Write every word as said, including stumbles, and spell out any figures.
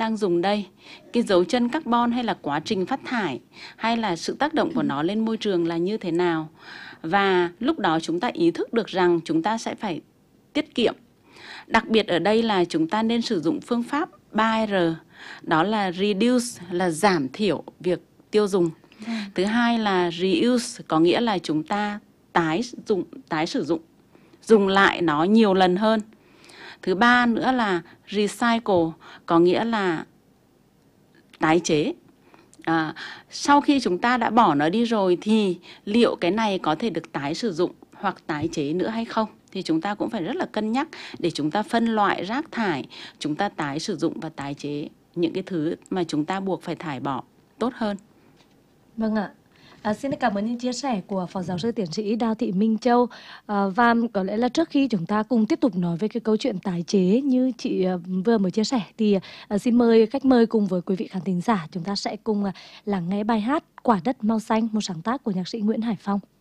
đang dùng đây, cái dấu chân carbon hay là quá trình phát thải hay là sự tác động của nó lên môi trường là như thế nào. Và lúc đó chúng ta ý thức được rằng chúng ta sẽ phải tiết kiệm. Đặc biệt ở đây là chúng ta nên sử dụng phương pháp ba R, đó là reduce là giảm thiểu việc tiêu dùng. Thứ hai là reuse, có nghĩa là chúng ta tái dụng, tái sử dụng, dùng lại nó nhiều lần hơn. Thứ ba nữa là recycle, có nghĩa là tái chế. À, sau khi chúng ta đã bỏ nó đi rồi thì liệu cái này có thể được tái sử dụng hoặc tái chế nữa hay không? Thì chúng ta cũng phải rất là cân nhắc để chúng ta phân loại rác thải, chúng ta tái sử dụng và tái chế những cái thứ mà chúng ta buộc phải thải bỏ tốt hơn. Vâng ạ. À, xin cảm ơn những chia sẻ của Phó Giáo sư Tiến sĩ Đào Thị Minh Châu. À, và có lẽ là trước khi chúng ta cùng tiếp tục nói về cái câu chuyện tái chế như chị vừa mới chia sẻ thì à, xin mời khách mời cùng với quý vị khán thính giả chúng ta sẽ cùng lắng nghe bài hát Quả đất màu xanh, một sáng tác của nhạc sĩ Nguyễn Hải Phong.